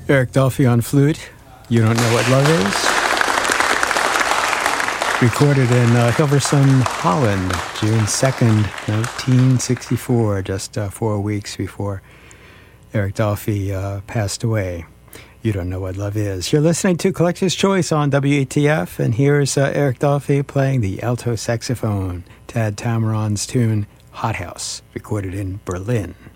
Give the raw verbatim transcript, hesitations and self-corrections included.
Eric Dolphy on flute. You Don't Know What Love Is. Recorded in uh, Hilversum, Holland, June second, nineteen sixty-four, just uh, four weeks before Eric Dolphy uh, passed away. You Don't Know What Love Is. You're listening to Collector's Choice on W A T F, and here's uh, Eric Dolphy playing the alto saxophone, Tad Tameron's tune, Hot House, recorded in Berlin.